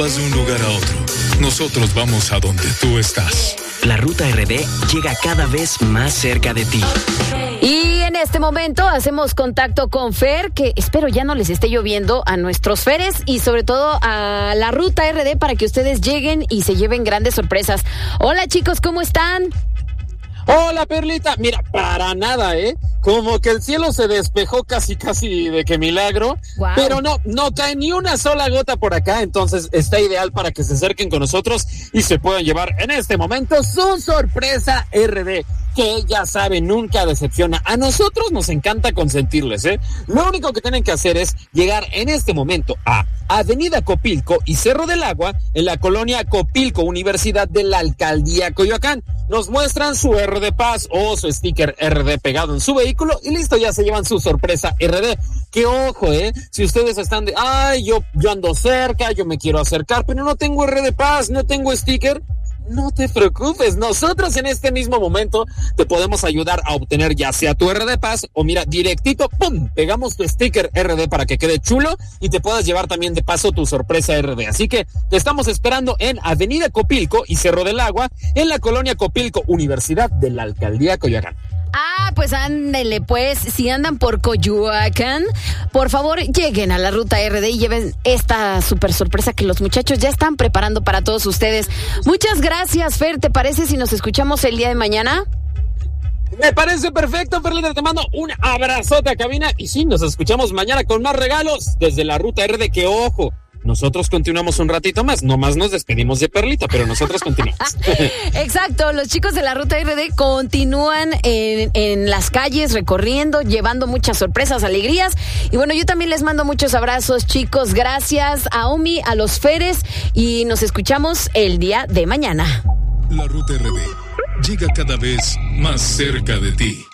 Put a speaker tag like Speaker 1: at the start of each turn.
Speaker 1: Vas de un lugar a otro. Nosotros vamos a donde tú estás.
Speaker 2: La Ruta RD llega cada vez más cerca de ti.
Speaker 3: Y en este momento hacemos contacto con Fer, que espero ya no les esté lloviendo a nuestros Feres y sobre todo a la Ruta RD para que ustedes lleguen y se lleven grandes sorpresas. Hola chicos, ¿cómo están?
Speaker 4: Hola Perlita, mira, para nada, como que el cielo se despejó casi de que milagro, wow. Pero no cae ni una sola gota por acá, entonces está ideal para que se acerquen con nosotros y se puedan llevar en este momento su sorpresa RD, que ya saben, nunca decepciona. A nosotros nos encanta consentirles, Lo único que tienen que hacer es llegar en este momento a Avenida Copilco y Cerro del Agua, en la colonia Copilco, Universidad de la Alcaldía Coyoacán. Nos muestran su RD Paz o su sticker RD pegado en su vehículo y listo, ya se llevan su sorpresa RD. Que ojo, si ustedes están de, yo ando cerca, yo me quiero acercar, pero no tengo RD Paz, no tengo sticker. No te preocupes, nosotros en este mismo momento te podemos ayudar a obtener ya sea tu RD Paz o mira, directito, ¡pum!, pegamos tu sticker RD para que quede chulo y te puedas llevar también de paso tu sorpresa RD. Así que te estamos esperando en Avenida Copilco y Cerro del Agua, en la colonia Copilco, Universidad de la Alcaldía Coyoacán.
Speaker 3: Pues ándele pues, si andan por Coyoacán, por favor lleguen a la Ruta RD y lleven esta super sorpresa que los muchachos ya están preparando para todos ustedes. Muchas gracias, Fer, ¿te parece si nos escuchamos el día de mañana?
Speaker 4: Me parece perfecto, Perlita, te mando un abrazote a cabina y sí, nos escuchamos mañana con más regalos desde la Ruta RD, que ojo, nosotros continuamos un ratito más, nomás nos despedimos de Perlita, pero nosotros continuamos.
Speaker 3: Exacto, los chicos de la Ruta RD continúan en las calles, recorriendo, llevando muchas sorpresas, alegrías. Y bueno, yo también les mando muchos abrazos, chicos. Gracias a Omi, a los Feres, y nos escuchamos el día de mañana.
Speaker 1: La Ruta RD llega cada vez más cerca de ti.